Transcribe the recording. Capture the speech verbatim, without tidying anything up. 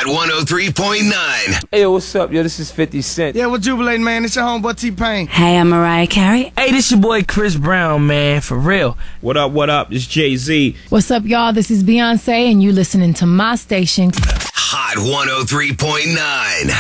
one oh three point nine. Hey, yo, what's up, yo? This is fifty Cent. Yeah, we're jubilating, man. It's your homeboy T-Pain. Hey, I'm Mariah Carey. Hey, this your boy Chris Brown, man, for real. What up, what up? It's Jay-Z. What's up, y'all? This is Beyonce, and you listening to my station. Hot one oh three point nine.